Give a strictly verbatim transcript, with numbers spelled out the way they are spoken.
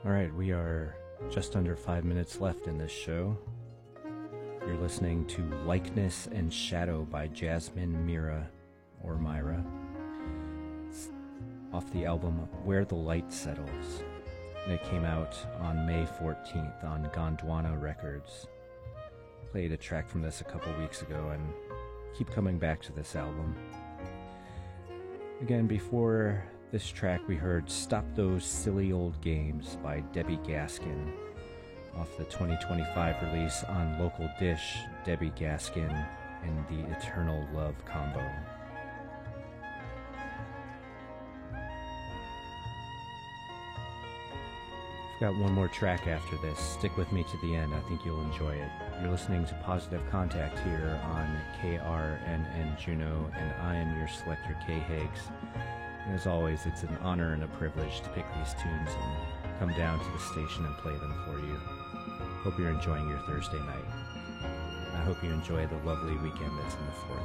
Alright, we are just under five minutes left in this show. You're listening to Likeness and Shadow by Jasmine Mira, or Myra. It's off the album Where the Light Settles. And it came out on May fourteenth on Gondwana Records. Played a track from this a couple weeks ago and keep coming back to this album. Again, before this track we heard Stop Those Silly Old Games by Debbie Gaskin off the twenty twenty-five release on Local Dish, Debbie Gaskin and the Eternal Love Combo. I've got one more track after this. Stick with me to the end. I think you'll enjoy it. You're listening to Positive Contact here on K R N N Juneau, and I am your selector, Kay Higgs. And as always, it's an honor and a privilege to pick these tunes and come down to the station and play them for you. Hope you're enjoying your Thursday night. I hope you enjoy the lovely weekend that's in the forth.